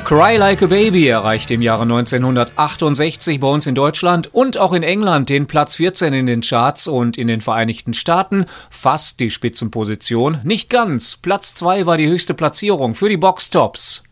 Cry Like a Baby erreichte im Jahre 1968 bei uns in Deutschland und auch in England den Platz 14 in den Charts und in den Vereinigten Staaten fast die Spitzenposition. Nicht ganz. Platz 2 war die höchste Platzierung für die Box Tops.